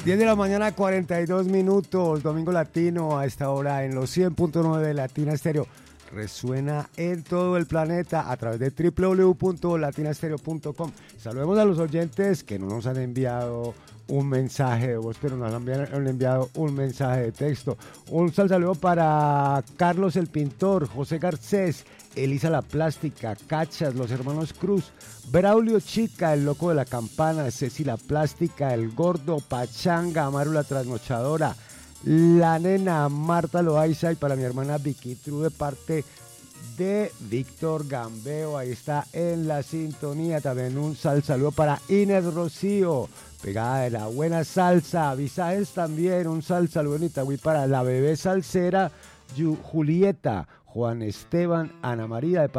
10 de la mañana, 42 minutos, Domingo Latino a esta hora en los 100.9 de Latina Estéreo. Resuena en todo el planeta a través de www.latinastereo.com. Saludemos a los oyentes que no nos han enviado un mensaje de voz, pero nos han enviado un mensaje de texto. Un saludo para Carlos el Pintor, José Garcés, Elisa la Plástica, Cachas, los hermanos Cruz, Braulio Chica, el loco de la campana, Ceci la Plástica, el Gordo, Pachanga, Amaru la Trasnochadora, la nena Marta Loaiza y para mi hermana Vicky True de parte de Víctor Gambeo, ahí está en la sintonía. También un saludo para Inés Rocío, pegada de la buena salsa. Visajes también, un saludo en Itagüí para la bebé salsera Julieta, Juan Esteban, Ana María de